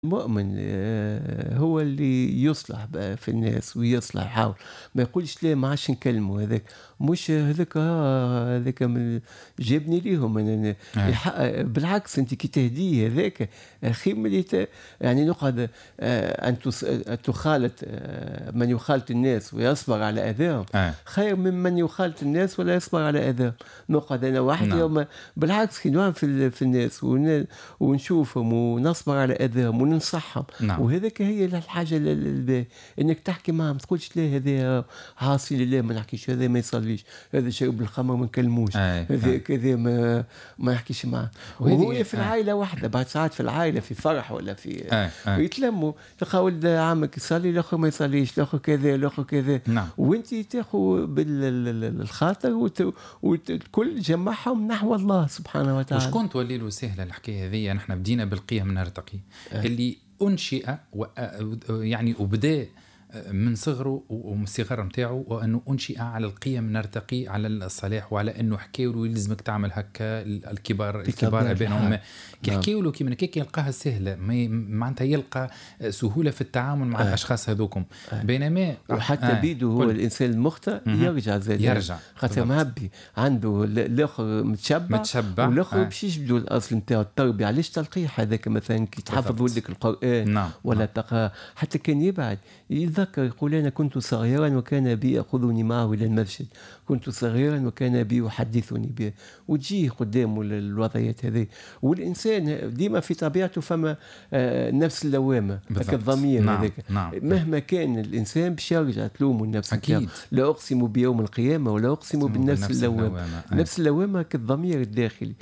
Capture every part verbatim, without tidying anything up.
المؤمن آآ هو اللي يصلح بقى في الناس ويصلح يحاول، ما يقولش لا ما عادش نكلمه هذاك، مش هذاك آه هذاك من جابني ليهم أنا أي. يح بالعكس أنتِ كي تهديه هذاك خير من اللي ت يعني نقعد آآ أن تس تخالط آآ من يخالط الناس ويصبر على أذاهم، أي. خير ممن يخالط الناس ولا يصبر على أذاهم، نقعد أنا وحدي نعم. وما بالعكس كي نوعى في ال في الناس ون ونشوفهم ونصبر على أذاهم وننصحهم، نعم. وهذاك هي الحاجة ال ال الباهية، إنك تحكي معاهم ما تقولش لا هذا عاصي لله ما نحكيش، هذا ما يصليش، هذا شارب الخمر ما نكلموش، أي. هذا أي. كذا ما ما نحكيش معاه، وهذه وهو في أي. العائلة واحدة بعد ساعات في العائلة في فرح ولا في أي. أي. يتلموا تلقى ولد عمك يصلي الآخر ما يصليش، الآخر كذا الآخر كذا، نعم. وأنت تاخذ بالخاطر وت والكل جمعهم نحو الله سبحانه وتعالى. وشكون تولي له سهلة الحكاية هذه؟ نحن بدينا بالقيم نرتقي أه. اللي أنشئ و... يعني وبدأ من صغره ومن الصغر نتاعو وانه انشئ على القيم نرتقي على الصلاح وعلى انه حكاوا له يلزمك تعمل هكا الكبار الكبار بينهم كي حكاوا له كيما هكاك يلقاها سهله معناتها يلقى سهوله في التعامل مع آه. الاشخاص هذوكم آه. بينما وحتى آه. بيده هو كل. الانسان المخطئ يرجع زي يرجع خاطر معبي عنده الاخر متشبع متشبع والاخر آه. باش يجبدوا الاصل نتاعو التربيه علاش تلقيح هذاك مثلا كي تحفظ ولدك القران نعم. ولا نعم. تقرا حتى كان يبعد يتذكر يقول أنا كنت صغيرا وكان بي يأخذني معه إلى المسجد، كنت صغيرا وكان بي يحدثني به، وتجيه قدامه الوضعيات هذه، والإنسان ديما في طبيعته فما آه نفس اللوامة الضمير نعم. هذاك نعم. مهما كان الإنسان باش يرجع تلومه النفس أكيد. لا أقسم بيوم القيامة ولا أقسم بالنفس بالنفس اللوامة, اللوامة. نفس اللوامة كالضمير الداخلي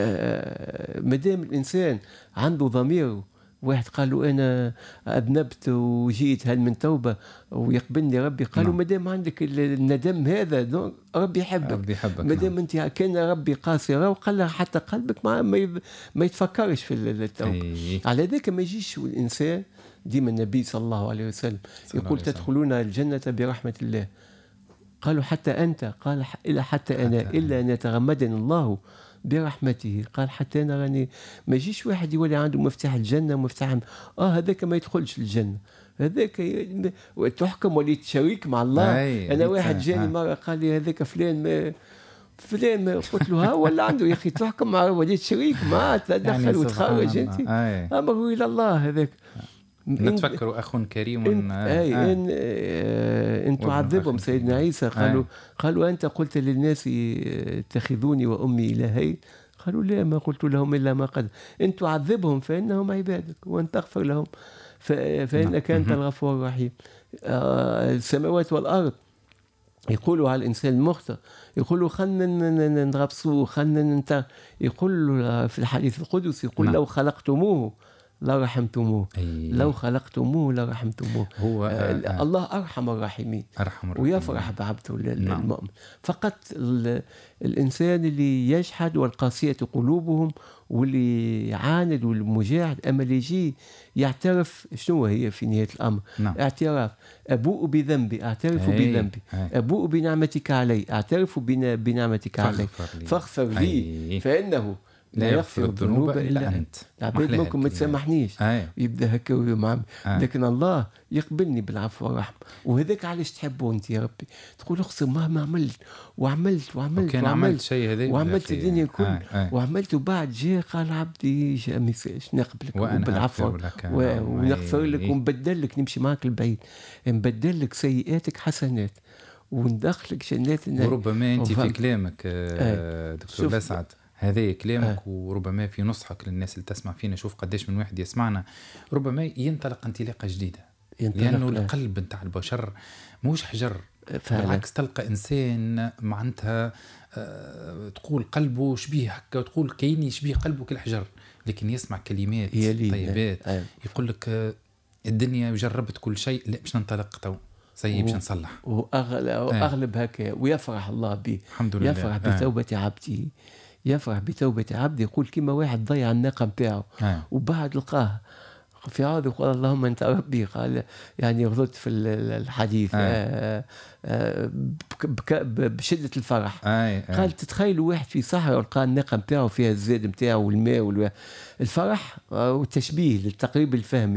آه مادام الإنسان عنده ضمير واحد قال له أنا أذنبت وجيت هل من توبة ويقبلني ربي قالوا ما دام عندك الندم هذا ربي يحبك ربي يحبك ما دام أنت كان ربي قاسي وقال حتى قلبك ما ما يتفكرش في التوبة أي. على ذلك ما يجيش الإنسان ديما النبي صلى الله عليه وسلم يقول تدخلون الجنة برحمة الله قالوا حتى أنت قال إلا حتى, حتى أنا إلا أن يتغمدني الله برحمته قال حتى أنا راني ما يجيش واحد يولي عنده مفتاح الجنة ومفتاح آه هذاك ما يدخلش الجنة هذاك ي... تحكم وليت شريك مع الله أي. أنا واحد جاني مرة قال لي هذاك فلان ما فلان ما قلت له ها ولا عنده يا أخي تحكم مع وليت شريك ما تدخل يعني وتخرج أنت أمره إلى الله هذاك نتفكروا أخ كريم إن أي آه. إن آه أن تعذبهم سيدنا عيسى قالوا آه. قالوا أنت قلت للناس اتخذوني وأمي إلهين قالوا لا ما قلت لهم إلا ما قد إن تعذبهم فإنهم عبادك وأن تغفر لهم فإنك أنت الغفور الرحيم آه السماوات والأرض يقولوا على الإنسان المخطئ يقولوا خلنا نغبصوه خلنا ننت يقول في الحديث القدسي يقول نعم. لو خلقتموه لا رحمتموه أي. لو خلقتموه لا رحمتموه هو آه آه الله أرحم الراحمين أرحم الراحمين ويفرح بعبده نعم. المؤمن فقط الإنسان اللي يجحد والقاسية قلوبهم واللي يعاند والمجاهد أما اللي يجي يعترف شنو هي في نهاية الأمر نعم. اعتراف أبوء بذنبي أعترف أي. بذنبي أي. أبوء بنعمتك علي أعترف بنعمتك علي فاغفر لي فإنه لا يغفر الذنوب إلا أنت العباد ممكن ما تسامحنيش يبدأ هكا ويمعم لكن الله يقبلني بالعفو والرحمة وهذاك علاش تحبه أنت يا ربي تقول أقسم مهما عملت وعملت وعملت وكان وعملت عملت شيء هذا وعملت الدنيا الكل آه. آه. وعملت وبعد جاء قال عبدي جاء ما يفاش نقبلك بالعفو و... ونغفر لك ونبدل لك نمشي معك البعيد نبدل لك سيئاتك حسنات وندخلك جنات وربما أنت في كلامك آه. دكتور بسعد هذا كلامك آه. وربما في نصحك للناس اللي تسمع فينا شوف قديش من واحد يسمعنا ربما ينطلق انطلاقة جديدة لأنه لا. القلب نتاع البشر موش حجر فعلا. بالعكس تلقى إنسان معناتها آه تقول قلبه شبيه هكا وتقول كيني شبيه قلبه كالحجر لكن يسمع كلمات طيبات آه. يقول لك آه الدنيا جربت كل شيء لا مش ننطلق تو سيء باش نصلح وأغلب آه. هكا ويفرح الله به الحمد لله يفرح بتوبة آه. عبدي يفرح بتوبة عبد يقول كما واحد ضيع الناقة متاعه آه. وبعد لقاه في عاد يقول اللهم أنت ربي قال يعني غلطت في الحديث آه. آه. آه. بشدة الفرح. أي أي. قال تتخيلوا واحد في صحراء ولقى الناقة نتاعو فيها الزاد نتاعو والماء والفرح والتشبيه للتقريب الفهم.